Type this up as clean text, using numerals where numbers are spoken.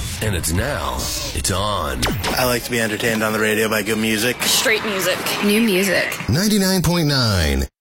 And it's on. I like to be entertained on the radio by good music. Straight music. New music. 99.9